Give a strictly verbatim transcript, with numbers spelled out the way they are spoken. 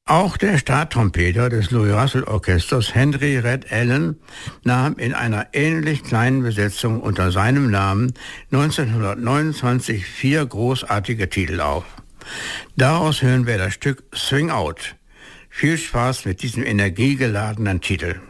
Auch der Starttrompeter des Louis Russell Orchesters, Henry Red Allen, nahm in einer ähnlich kleinen Besetzung unter seinem Namen neunzehnhundertneunundzwanzig vier großartige Titel auf. Daraus hören wir das Stück Swing Out. Viel Spaß mit diesem energiegeladenen Titel.